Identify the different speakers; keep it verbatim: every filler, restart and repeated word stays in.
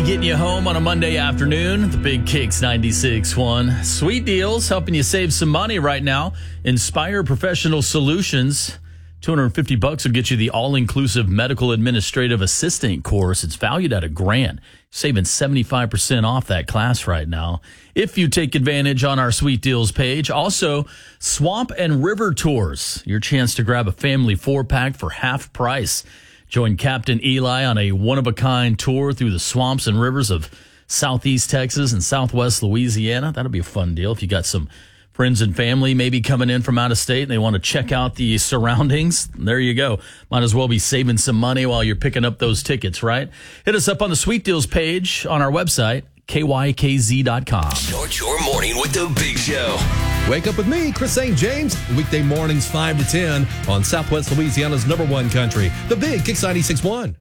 Speaker 1: Getting you home on a Monday afternoon, the Big Kicks ninety-six point one. Sweet deals, helping you save some money right now. Inspire Professional Solutions. two hundred fifty bucks will get you the all-inclusive medical administrative assistant course. It's valued at a grand. Saving seventy-five percent off that class right now if you take advantage on our Sweet Deals page. Also, Swamp and River Tours. Your chance to grab a family four-pack for half price. Join Captain Eli on a one-of-a-kind tour through the swamps and rivers of southeast Texas and southwest Louisiana. That'll be a fun deal if you got some friends and family maybe coming in from out of state and they want to check out the surroundings. There you go. Might as well be saving some money while you're picking up those tickets, right? Hit us up on the Sweet Deals page on our website, K Y K Z dot com.
Speaker 2: Start your morning with the Big Show.
Speaker 3: Wake up with me, Chris Saint James, weekday mornings five to ten on Southwest Louisiana's number one country, the Big Kicks ninety-six point one.